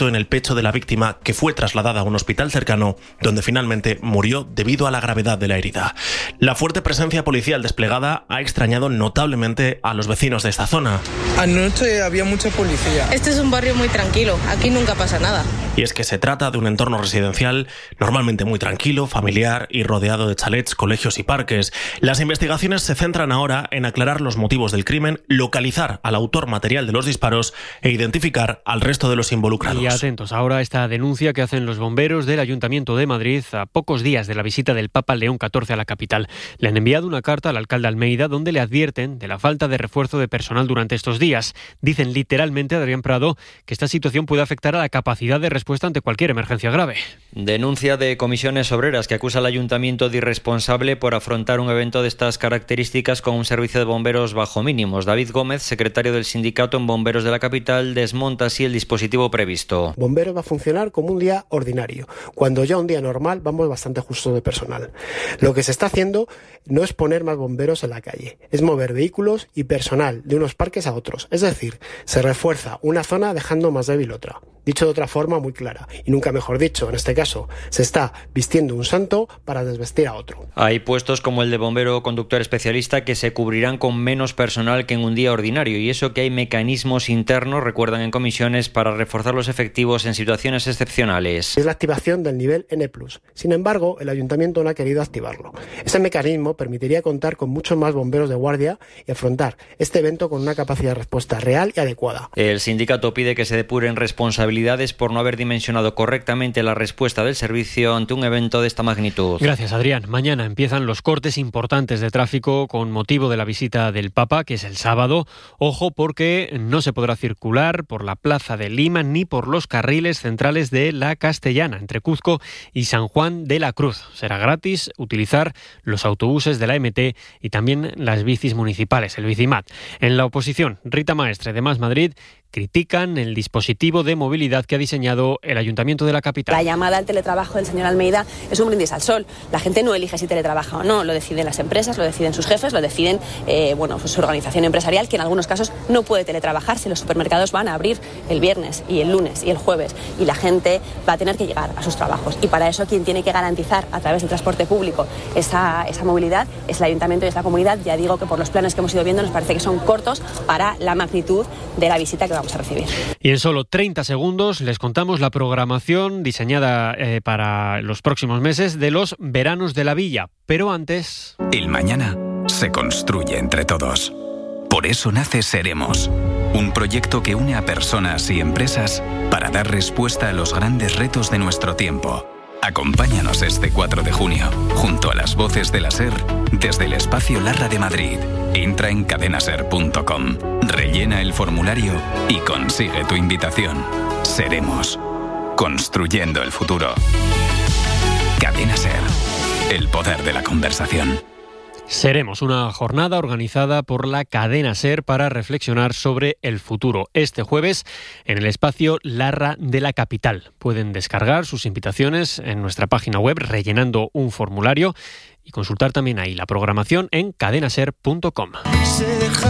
impactó en el pecho de la víctima, que fue trasladada a un hospital cercano, donde finalmente murió debido a la gravedad de la herida. La fuerte presencia policial desplegada ha extrañado notablemente a los vecinos de esta zona. Anoche había mucha policía. Este es un barrio muy tranquilo, aquí nunca pasa nada. Y es que se trata de un entorno residencial normalmente muy tranquilo, familiar y rodeado de chalets, colegios y parques. Las investigaciones se centran ahora en aclarar los motivos del crimen, localizar al autor material de los disparos e identificar al resto de los involucrados. Y atentos ahora a esta denuncia que hacen los bomberos del Ayuntamiento de Madrid a pocos días de la visita del Papa León XIV a la capital. Le han enviado una carta al alcalde Almeida donde le advierten de la falta de refuerzo de personal durante estos días. Dicen literalmente, Adrián Prado, que esta situación puede afectar a la capacidad de respuesta ante cualquier emergencia grave. Denuncia de Comisiones Obreras que acusa al Ayuntamiento de irresponsable por afrontar un evento de estas características con un servicio de bomberos bajo mínimos. David Gómez, secretario del sindicato en bomberos de la capital, desmonta así el dispositivo previsto. Bomberos va a funcionar como un día ordinario, cuando ya un día normal vamos bastante justos de personal. Lo que se está haciendo no es poner más bomberos en la calle, es mover vehículos y personal de unos parques a otros. Es decir, se refuerza una zona dejando más débil otra. Dicho de otra forma muy clara, y nunca mejor dicho, en este caso, se está vistiendo un santo para desvestir a otro. Hay puestos como el de bombero conductor especialista que se cubrirán con menos personal que en un día ordinario, y eso que hay mecanismos internos, recuerdan en comisiones, para reforzar los efectivos en situaciones excepcionales. Es la activación del nivel N+. Sin embargo, el Ayuntamiento no ha querido activarlo. Este mecanismo permitiría contar con muchos más bomberos de guardia y afrontar este evento con una capacidad de respuesta real y adecuada. El sindicato pide que se depuren responsabilidades por no haber dimensionado correctamente la respuesta del servicio ante un evento de esta magnitud. Gracias, Adrián. Mañana empiezan los cortes importantes de tráfico con motivo de la visita del Papa, que es el sábado. Ojo, porque no se podrá circular por la Plaza de Lima ni por los carriles centrales de la Castellana, entre Cuzco y San Juan de la Cruz. Será gratis utilizar los autobuses de la MT y también las bicis municipales, el Bicimat. En la oposición, Rita Maestre de Más Madrid critican el dispositivo de movilidad que ha diseñado el Ayuntamiento de la capital. La llamada al teletrabajo del señor Almeida es un brindis al sol. La gente no elige si teletrabaja o no, lo deciden las empresas, lo deciden sus jefes, lo deciden su organización empresarial, que en algunos casos no puede teletrabajar si los supermercados van a abrir el viernes y el lunes y el jueves, y la gente va a tener que llegar a sus trabajos. Y para eso quien tiene que garantizar a través del transporte público esa movilidad es el Ayuntamiento y esta comunidad. Ya digo que por los planes que hemos ido viendo nos parece que son cortos para la magnitud de la visita que vamos a recibir. Y en solo 30 segundos les contamos la programación diseñada para los próximos meses de los veranos de la Villa. Pero antes... El mañana se construye entre todos. Por eso nace Seremos, un proyecto que une a personas y empresas para dar respuesta a los grandes retos de nuestro tiempo. Acompáñanos este 4 de junio, junto a las voces de la SER, desde el Espacio Larra de Madrid. Entra en cadenaser.com, rellena el formulario y consigue tu invitación. Seremos, construyendo el futuro. Cadena SER, el poder de la conversación. Seremos, una jornada organizada por la cadena SER para reflexionar sobre el futuro. Este jueves en el espacio Larra de la capital. Pueden descargar sus invitaciones en nuestra página web rellenando un formulario y consultar también ahí la programación en cadenaser.com.